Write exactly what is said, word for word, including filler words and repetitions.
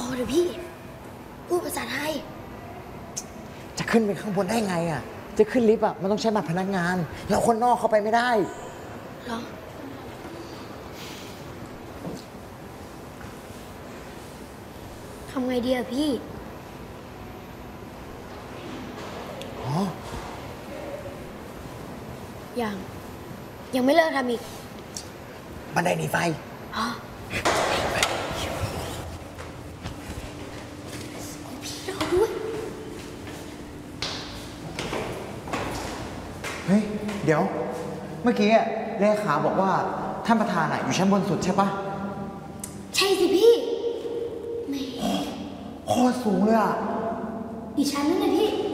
เดี๋ยวพี่พูดภาษาไทยจะขึ้นไปข้างบนได้ไงอ่ะจะขึ้นลิฟต์อ่ะมันต้องใช้บัตรพนักงานเราคนนอกเข้าไปไม่ได้หรอทำไงดีอะพี่อ๋อยังยังไม่เลิกทำอีกบันไดหนีไฟอ๋อเฮ้ยเดี๋ยวเมื่อกี้เลขาบอกว่าท่านประธานอะอยู่ชั้นบนสุดใช่ปะใช่สิพี่โคตรสูงเลยอะอีกชั้นนึงเลยพี่